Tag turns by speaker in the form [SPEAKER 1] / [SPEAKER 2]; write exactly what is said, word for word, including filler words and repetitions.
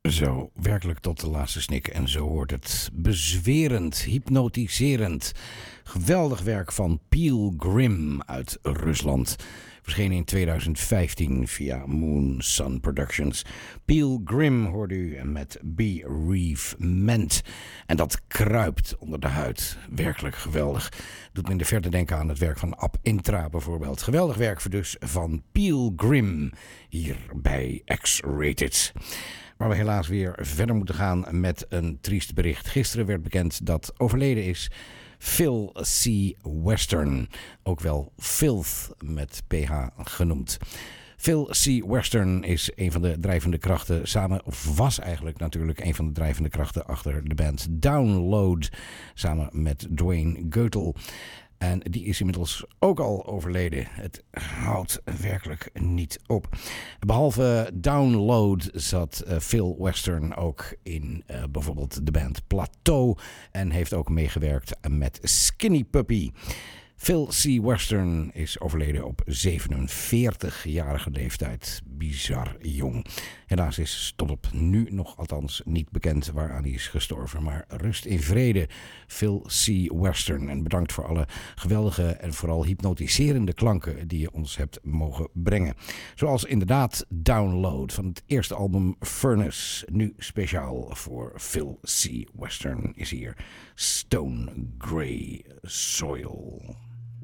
[SPEAKER 1] Zo, werkelijk tot de laatste snik. En zo hoort het. Bezwerend, hypnotiserend. Geweldig werk van Pilgrim uit Rusland. Verscheen in tweeduizend vijftien via Moon Sun Productions. Pilgrim hoorde u met Bereavement. En dat kruipt onder de huid. Werkelijk geweldig. Doet me in de verte denken aan het werk van Ab Intra bijvoorbeeld. Geweldig werk dus van Pilgrim hier bij X-Rated. Waar we helaas weer verder moeten gaan met een triest bericht. Gisteren werd bekend dat overleden is Phil C. Western. Ook wel Filth met P H genoemd. Phil C. Western is een van de drijvende krachten samen, of was eigenlijk natuurlijk een van de drijvende krachten achter de band Download. Samen met Dwayne Geutel. En die is inmiddels ook al overleden. Het houdt werkelijk niet op. Behalve Download zat uh, Phil Western ook in uh, bijvoorbeeld de band Plateau. En heeft ook meegewerkt met Skinny Puppy. Phil C. Western is overleden op zevenenveertigjarige leeftijd. Bizar jong. Helaas is tot op nu nog althans niet bekend waaraan hij is gestorven. Maar rust in vrede, Phil C. Western. En bedankt voor alle geweldige en vooral hypnotiserende klanken die je ons hebt mogen brengen. Zoals inderdaad Download van het eerste album Furnace. Nu speciaal voor Phil C. Western is hier Stone Grey Soil.